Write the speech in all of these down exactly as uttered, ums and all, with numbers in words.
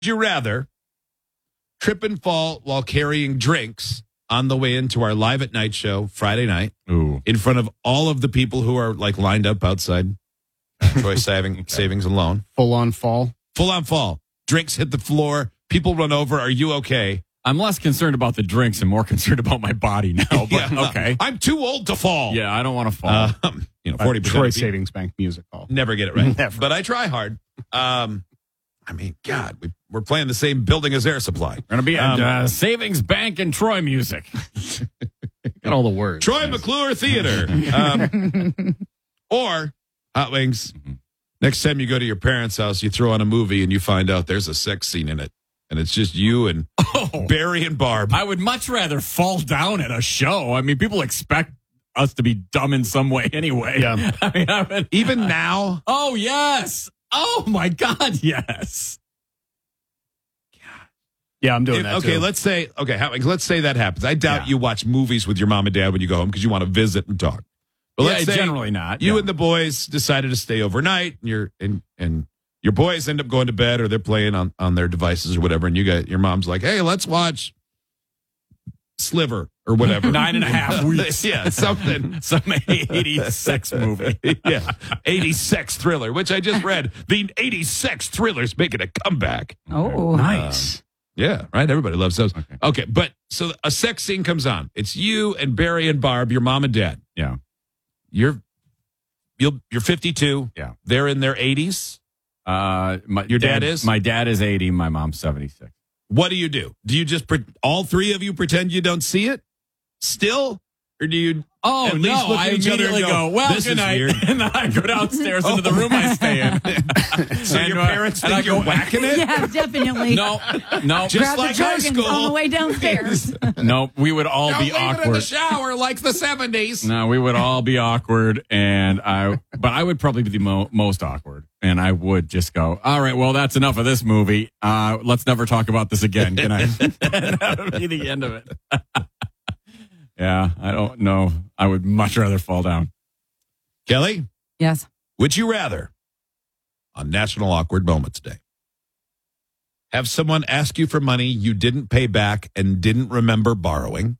you rather trip and fall while carrying drinks on the way into our Live at Night show Friday night Ooh. in front of all of the people who are like lined up outside Troy Saving, okay. Savings and Loan? Full on fall? Full on fall. Drinks hit the floor. People run over. Are you okay? I'm less concerned about the drinks and more concerned about my body now. But yeah. okay. I'm too old to fall. Yeah, I don't want to fall. Um, you know, forty percent Troy Savings Bank music hall. Never get it right. Never. But I try hard. Um, I mean, God, we, we're playing the same building as Air Supply. Going to be at um, uh, Savings Bank and Troy music. Got all the words. Troy McClure Theater. Um, or Hot Wings. Mm-hmm. Next time you go to your parents' house, you throw on a movie and you find out there's a sex scene in it. And it's just you and oh, Barry and Barb. I would much rather fall down at a show. I mean, people expect us to be dumb in some way anyway. Yeah. I mean, I would, even now. Oh, yes. Oh, my God, yes. Yeah, I'm doing if, that okay, too. let's say, okay, Hot Wings, let's say that happens. I doubt yeah. you watch movies with your mom and dad when you go home because you want to visit and talk. But yeah, let's say generally not. You yeah. and the boys decided to stay overnight, and you're and and your boys end up going to bed, or they're playing on, on their devices or whatever, and you got your mom's like, "Hey, let's watch Sliver or whatever." Nine and a half weeks, yeah, something, some eighty-six movie, yeah, eighty-six thriller, which I just read. The eighty-six thriller's making a comeback. Oh, nice. Um, yeah, right. Everybody loves those. Okay. okay, but so a sex scene comes on. It's you and Barry and Barb, your mom and dad. Yeah. You're you'll, you're fifty-two. Yeah. They're in their eighties. Uh, my, Your dad, dad is? My dad is eighty. My mom's seventy-six. What do you do? Do you just, pre- all three of you pretend you don't see it still? Or do you Oh, at no. least look at I each other and immediately go, go, well, this good is night. weird. And then I go downstairs into the room I stay in. So and, your uh, parents and think I go, you're whacking it? yeah, definitely. No, no. Just Grab like the high Jergens school. on the way downstairs. No, we would all Don't be leave it in the awkward. shower like the seventies. No, we would all be awkward, and I. But I would probably be the mo- most awkward, and I would just go, "All right, well, that's enough of this movie. Uh, let's never talk about this again." Can I? That would be the end of it. Yeah, I don't know. I would much rather fall down. Kelly, Yes. would you rather, on National Awkward Moments Day, have someone ask you for money you didn't pay back and didn't remember borrowing,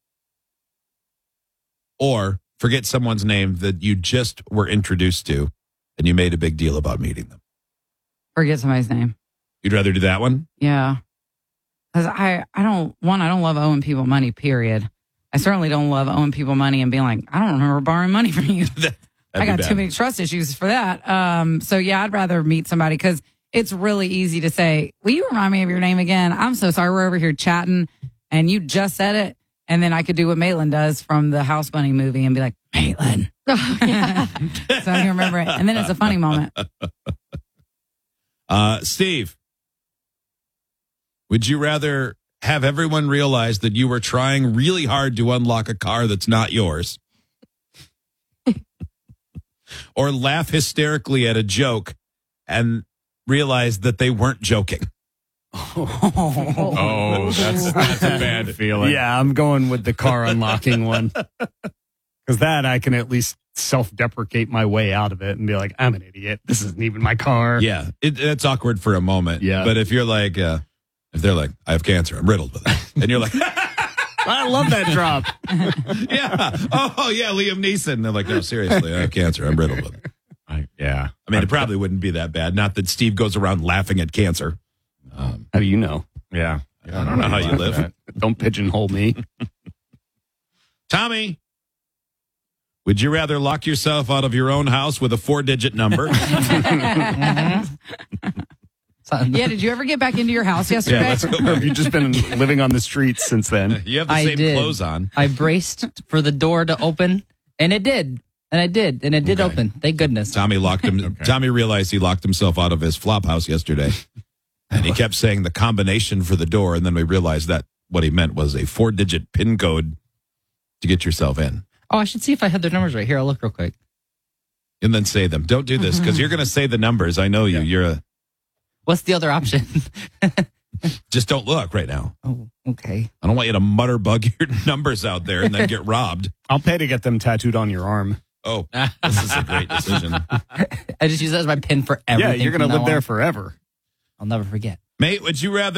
or forget someone's name that you just were introduced to and you made a big deal about meeting them? Forget somebody's name. You'd rather do that one? Yeah. Because I, I don't, one, I don't love owing people money, period. I certainly don't love owing people money and being like, I don't remember borrowing money from you. I got too many trust issues for that. Um, so, yeah, I'd rather meet somebody because it's really easy to say, will you remind me of your name again? I'm so sorry. We're over here chatting and you just said it. And then I could do what Maitland does from the House Bunny movie and be like, Maitland. Oh, yeah. So I can remember it. And then it's a funny moment. Uh, Steve, would you rather have everyone realize that you were trying really hard to unlock a car that's not yours, or laugh hysterically at a joke and realize that they weren't joking? Oh, that's that's a bad feeling. Yeah, I'm going with the car unlocking one. Because that I can at least self-deprecate my way out of it and be like, I'm an idiot. This isn't even my car. Yeah, it, it's awkward for a moment. Yeah. But if you're like, uh, if they're like, I have cancer, I'm riddled with it. And you're like, I love that drop. yeah. Oh, yeah, Liam Neeson. They're like, no, seriously, I have cancer, I'm riddled with it. I, yeah. I mean, it probably wouldn't be that bad. Not that Steve goes around laughing at cancer. Um, how do you know? Yeah. I don't know how you live. Don't pigeonhole me. Tommy, would you rather lock yourself out of your own house with a four-digit number? Yeah, did you ever get back into your house yesterday? Yeah, let's go. Or have you just been living on the streets since then? You have the I same did. clothes on. I braced for the door to open, and it did. And I did. And it did Okay. open. Thank goodness. Tommy locked him. Okay. Tommy realized he locked himself out of his flop house yesterday. And he kept saying the combination for the door. And then we realized that what he meant was a four-digit PIN code to get yourself in. Oh, I should see if I had their numbers right here. I'll look real quick. And then say them. Don't do this because you're going to say the numbers. I know you. You're a, What's the other option? just don't look right now. Oh, okay. I don't want you to mutter bug your numbers out there and then get robbed. I'll pay to get them tattooed on your arm. Oh, this is a great decision. I just use that as my pin for everything. Yeah, you're going to from live now there on. forever. I'll never forget. Mate, would you rather